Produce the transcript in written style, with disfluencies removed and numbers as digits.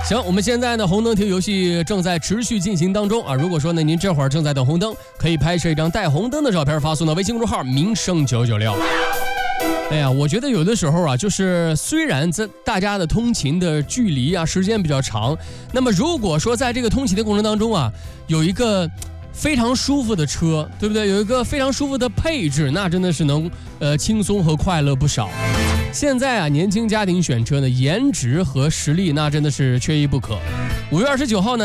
行，我们现在呢红灯题游戏正在持续进行当中啊。如果说呢您这会儿正在等红灯，可以拍摄一张带红灯的照片发送到微信公众号民生996。哎呀，我觉得有的时候啊，就是虽然在大家的通勤的距离啊时间比较长，那么如果说在这个通勤的过程当中啊，有一个非常舒服的车，对不对？有一个非常舒服的配置，那真的是能轻松和快乐不少。现在啊，年轻家庭选车呢，颜值和实力那真的是缺一不可。5月29号呢。